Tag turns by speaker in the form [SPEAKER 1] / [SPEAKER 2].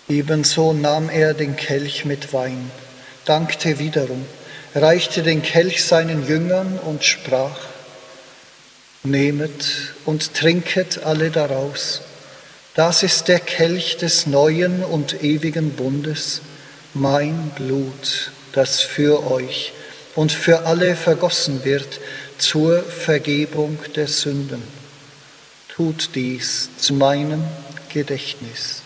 [SPEAKER 1] Ebenso nahm er den Kelch mit Wein, dankte wiederum, reichte den Kelch seinen Jüngern und sprach: Nehmet und trinket alle daraus. Das ist der Kelch des neuen und ewigen Bundes, mein Blut, das für euch und für alle vergossen wird zur Vergebung der Sünden. Tut dies zu meinem Gedächtnis.